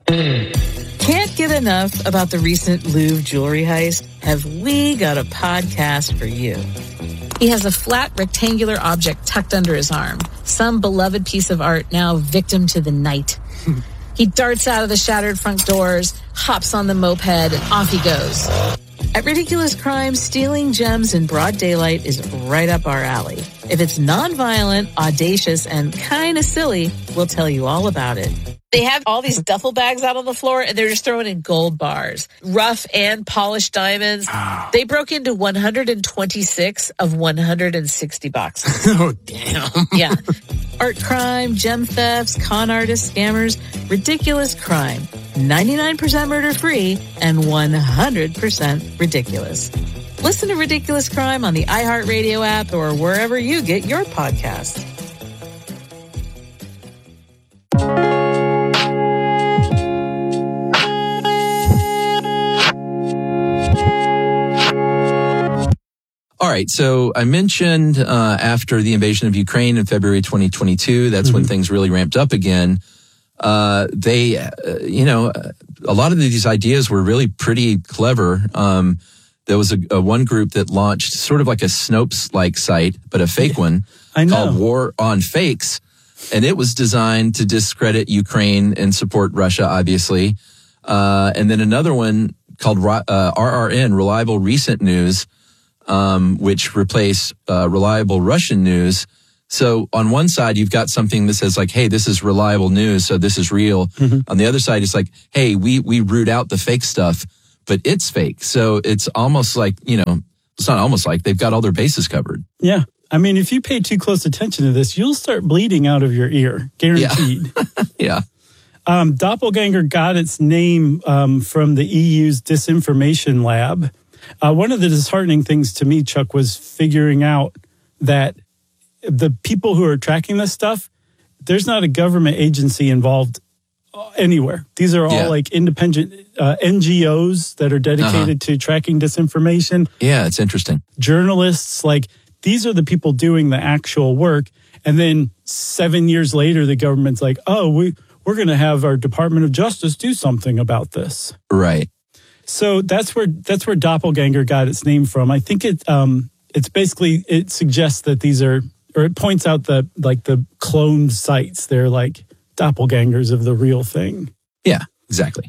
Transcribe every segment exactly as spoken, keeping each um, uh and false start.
Can't get enough about the recent Louvre jewelry heist? Have we got a podcast for you? He has a flat rectangular object tucked under his arm, some beloved piece of art now victim to the night. He darts out of the shattered front doors, hops on the moped, and off he goes. At Ridiculous Crime, stealing gems in broad daylight is right up our alley. If it's nonviolent, audacious, and kind of silly, we'll tell you all about it. They have all these duffel bags out on the floor, and they're just throwing in gold bars, rough and polished diamonds. Oh. They broke into one hundred twenty-six of one hundred sixty boxes. Oh, damn. Yeah. Art crime, gem thefts, con artists, scammers, ridiculous crime. ninety-nine percent murder-free and one hundred percent ridiculous. Listen to Ridiculous Crime on the iHeartRadio app or wherever you get your podcasts. All right, so I mentioned uh, after the invasion of Ukraine in February twenty twenty-two, that's mm-hmm. when things really ramped up again. Uh, they, uh, you know, a lot of these ideas were really pretty clever. Um, there was a, a one group that launched sort of like a Snopes-like site, but a fake one I know. called War on Fakes. And it was designed to discredit Ukraine and support Russia, obviously. Uh, and then another one called uh, R R N, Reliable Recent News, um, which replaced uh, Reliable Russian News. So on one side, you've got something that says like, hey, this is reliable news, so this is real. Mm-hmm. On the other side, it's like, hey, we, we root out the fake stuff, but it's fake. So it's almost like, you know, it's not almost like they've got all their bases covered. Yeah. I mean, if you pay too close attention to this, you'll start bleeding out of your ear, guaranteed. Yeah. yeah. Um, Doppelganger got its name um, from the E U's disinformation lab. Uh, one of the disheartening things to me, Chuck, was figuring out that the people who are tracking this stuff, there's not a government agency involved anywhere. These are all yeah. like independent uh, N G Os that are dedicated uh-huh. to tracking disinformation. Yeah, it's interesting. Journalists, like these are the people doing the actual work. And then seven years later, the government's like, oh, we, we're going to have our Department of Justice do something about this. Right. So that's where that's where Doppelganger got its name from. I think it um, it's basically, it suggests that these are, or it points out that like the cloned sites, they're like doppelgangers of the real thing. Yeah, exactly.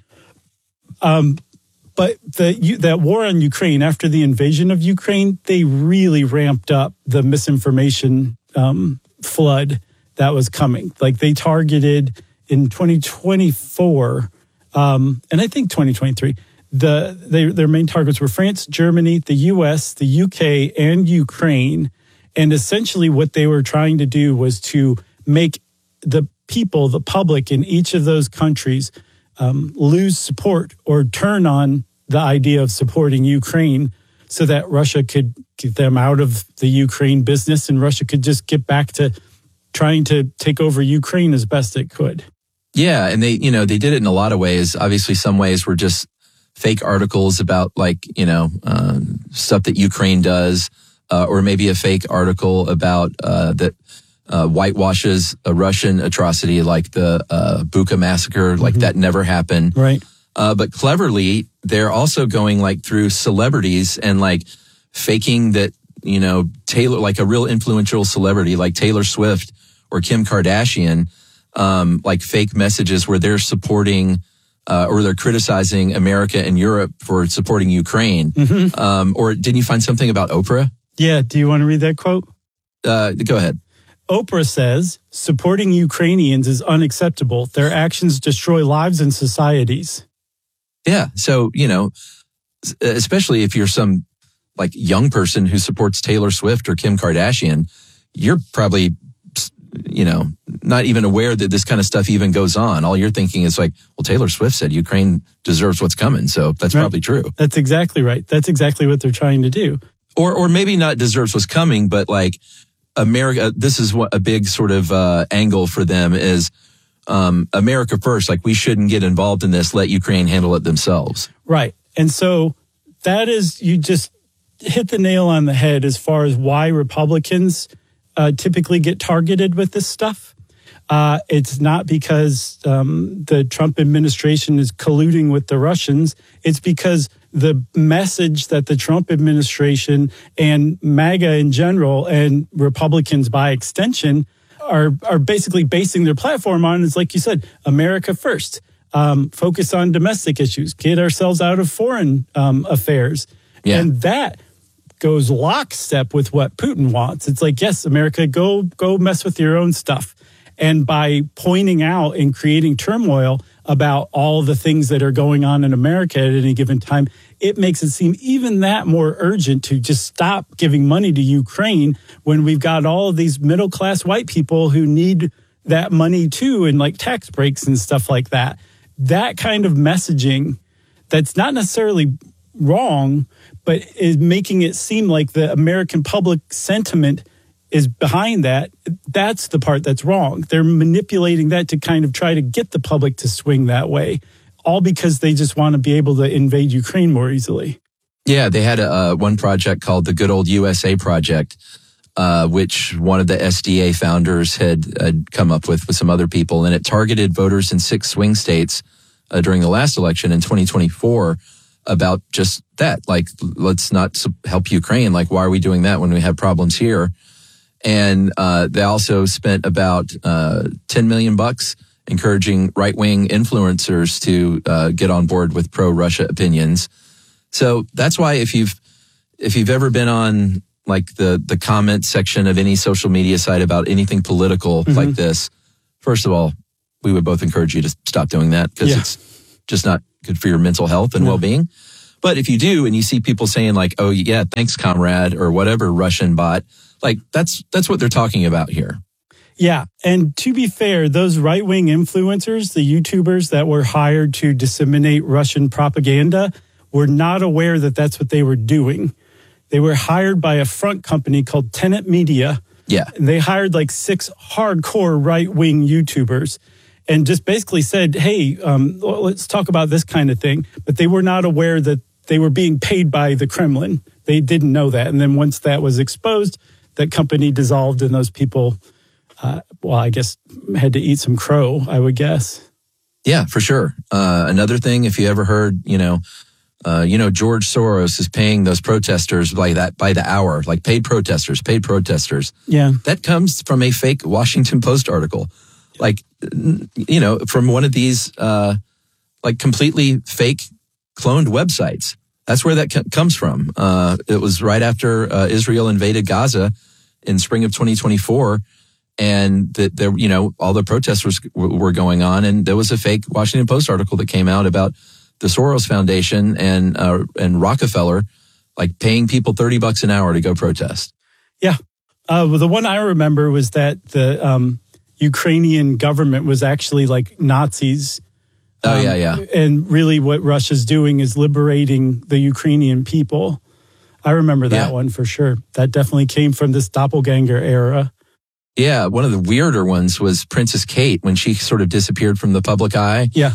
Um, but the you, that war on Ukraine, after the invasion of Ukraine, they really ramped up the misinformation um, flood that was coming. Like they targeted in twenty twenty-four, um, and I think twenty twenty-three, the they, their main targets were France, Germany, the U S, the U K, and Ukraine. And essentially what they were trying to do was to make the people, the public in each of those countries um, lose support or turn on the idea of supporting Ukraine so that Russia could get them out of the Ukraine business and Russia could just get back to trying to take over Ukraine as best it could. Yeah, and they, you know, they did it in a lot of ways. Obviously, some ways were just fake articles about like, you know, um, stuff that Ukraine does. Uh, or maybe a fake article about uh, that uh, whitewashes a Russian atrocity like the uh, Bucha massacre, like mm-hmm. that never happened. Right. Uh, but cleverly, they're also going like through celebrities and like faking that, you know, Taylor, like a real influential celebrity like Taylor Swift or Kim Kardashian, um, like fake messages where they're supporting uh, or they're criticizing America and Europe for supporting Ukraine. Mm-hmm. Um, or didn't you find something about Oprah? Yeah. Do you want to read that quote? Uh, go ahead. Oprah says, supporting Ukrainians is unacceptable. Their actions destroy lives and societies. Yeah. So, you know, especially if you're some like young person who supports Taylor Swift or Kim Kardashian, you're probably, you know, not even aware that this kind of stuff even goes on. All you're thinking is like, well, Taylor Swift said Ukraine deserves what's coming. So that's right. Probably true. That's exactly right. That's exactly what they're trying to do. Or, or maybe not deserves what's coming, but like America, this is what a big sort of uh, angle for them is um, America first. Like we shouldn't get involved in this. Let Ukraine handle it themselves. Right. And so that is, you just hit the nail on the head as far as why Republicans uh, typically get targeted with this stuff. Uh, it's not because um, the Trump administration is colluding with the Russians. It's because the message that the Trump administration and MAGA in general and Republicans by extension are are basically basing their platform on is, like you said, America first. Um, focus on domestic issues, get ourselves out of foreign um, affairs. Yeah. And that goes lockstep with what Putin wants. It's like, yes, America, go go mess with your own stuff. And by pointing out and creating turmoil about all the things that are going on in America at any given time, it makes it seem even that more urgent to just stop giving money to Ukraine when we've got all of these middle-class white people who need that money too, and like tax breaks and stuff like that. That kind of messaging that's not necessarily wrong, but is making it seem like the American public sentiment is behind that. That's the part that's wrong. They're manipulating that to kind of try to get the public to swing that way, all because they just want to be able to invade Ukraine more easily. Yeah, they had a, uh, one project called the Good Old U S A Project, uh, which one of the S D A founders had, had come up with with some other people, and it targeted voters in six swing states uh, during the last election in twenty twenty-four about just that. Like, let's not help Ukraine. Like, why are we doing that when we have problems here? And uh, they also spent about uh, ten million bucks encouraging right-wing influencers to uh, get on board with pro-Russia opinions. So that's why if you've if you've ever been on like the the comment section of any social media site about anything political mm-hmm. like this, first of all, we would both encourage you to stop doing that because yeah. it's just not good for your mental health and yeah. well-being. But if you do and you see people saying like, oh, yeah, thanks, comrade, or whatever Russian bot, like that's that's what they're talking about here. Yeah. And to be fair, those right-wing influencers, the YouTubers that were hired to disseminate Russian propaganda, were not aware that that's what they were doing. They were hired by a front company called Tenet Media. Yeah. And they hired like six hardcore right-wing YouTubers and just basically said, hey, um, let's talk about this kind of thing. But they were not aware that they were being paid by the Kremlin. They didn't know that. And then once that was exposed, that company dissolved and those people, uh, well, I guess, had to eat some crow, I would guess. Yeah, for sure. Uh, another thing, if you ever heard, you know, uh, you know, George Soros is paying those protesters by that by the hour, like paid protesters, paid protesters. Yeah. That comes from a fake Washington Post article. Like, you know, from one of these, uh, like completely fake cloned websites. That's where that c- comes from. Uh, it was right after uh, Israel invaded Gaza in spring of twenty twenty-four, and that there, you know, all the protesters w- were going on, and there was a fake Washington Post article that came out about the Soros Foundation and uh, and Rockefeller, like paying people thirty bucks an hour to go protest. Yeah, uh, well, the one I remember was that the um, Ukrainian government was actually like Nazis. Oh, um, yeah, yeah. And really what Russia's doing is liberating the Ukrainian people. I remember that yeah. one for sure. That definitely came from this doppelganger era. Yeah, one of the weirder ones was Princess Kate when she sort of disappeared from the public eye. Yeah.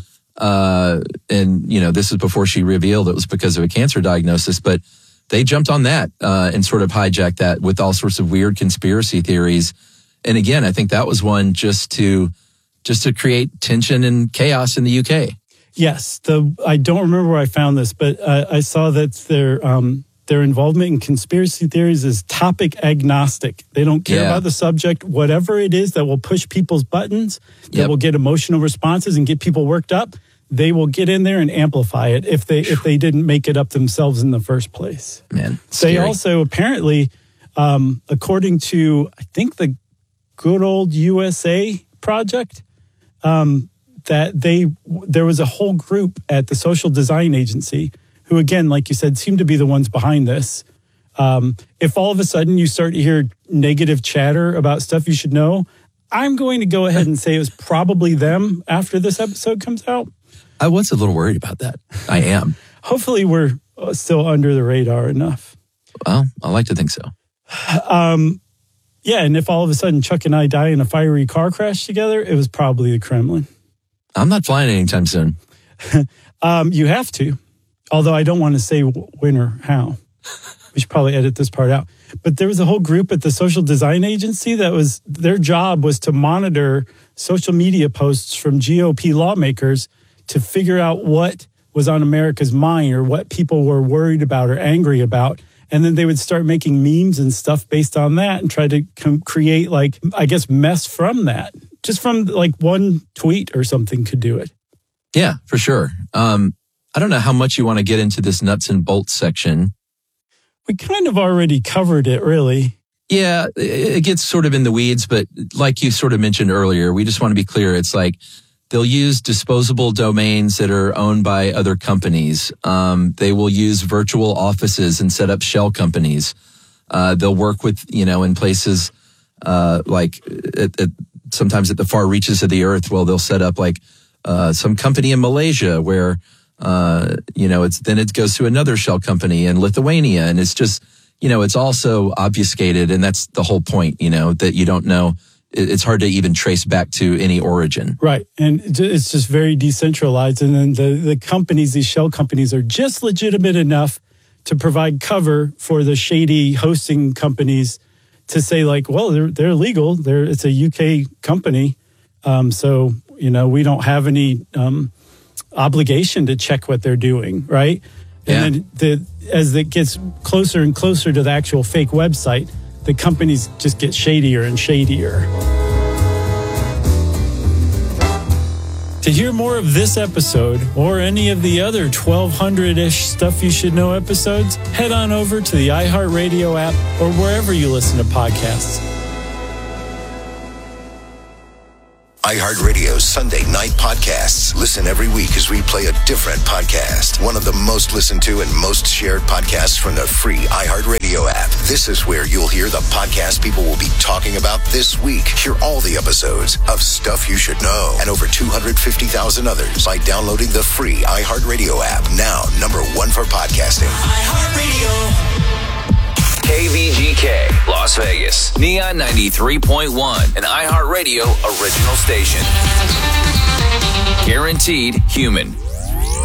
Uh, and, you know, this is before she revealed it was because of a cancer diagnosis, but they jumped on that uh, and sort of hijacked that with all sorts of weird conspiracy theories. And again, I think that was one just to just to create tension and chaos in the U K. Yes, the I don't remember where I found this, but uh, I saw that their um, their involvement in conspiracy theories is topic agnostic. They don't care yeah. about the subject, whatever it is that will push people's buttons, that yep. will get emotional responses and get people worked up. They will get in there and amplify it if they if they didn't make it up themselves in the first place. Man, scary. They also apparently, um, according to I think the Good Old U S A Project. Um, that they there was a whole group at the Social Design Agency who, again, like you said, seem to be the ones behind this. Um, if all of a sudden you start to hear negative chatter about stuff you should know, I'm going to go ahead and say it was probably them after this episode comes out. I was a little worried about that. I am. Hopefully we're still under the radar enough. Well, I like to think so. Um, yeah, and if all of a sudden Chuck and I die in a fiery car crash together, it was probably the Kremlin. I'm not flying anytime soon. um, you have to, although I don't want to say when or how. We should probably edit this part out. But there was a whole group at the Social Design Agency that was, their job was to monitor social media posts from G O P lawmakers to figure out what was on America's mind or what people were worried about or angry about. And then they would start making memes and stuff based on that and try to com- create, like, I guess, mess from that. Just from, like, one tweet or something could do it. Yeah, for sure. Um, I don't know how much you want to get into this nuts and bolts section. We kind of already covered it, really. Yeah, it gets sort of in the weeds, but like you sort of mentioned earlier, we just want to be clear. It's like they'll use disposable domains that are owned by other companies. Um, they will use virtual offices and set up shell companies. Uh, they'll work with, you know, in places uh, like at, at, sometimes at the far reaches of the earth. Well, they'll set up like uh, some company in Malaysia where, uh, you know, it's then it goes to another shell company in Lithuania. And it's just, you know, it's also obfuscated. And that's the whole point, you know, that you don't know. It's hard to even trace back to any origin. Right. And it's just very decentralized. And then the, the companies, these shell companies, are just legitimate enough to provide cover for the shady hosting companies to say, like, well, they're, they're legal. They're, it's a U K company. Um, so, you know, we don't have any um, obligation to check what they're doing. Right. And yeah. then the, as it gets closer and closer to the actual fake website, the companies just get shadier and shadier. To hear more of this episode or any of the other twelve hundred-ish Stuff You Should Know episodes, head on over to the iHeartRadio app or wherever you listen to podcasts. iHeartRadio's Sunday night podcasts. Listen every week as we play a different podcast. One of the most listened to and most shared podcasts from the free iHeartRadio app. This is where you'll hear the podcast people will be talking about this week. Hear all the episodes of Stuff You Should Know and over two hundred fifty thousand others by downloading the free iHeartRadio app. Now, number one for podcasting. iHeartRadio. K V G K, Las Vegas. Neon ninety-three point one, an iHeartRadio original station. Guaranteed human.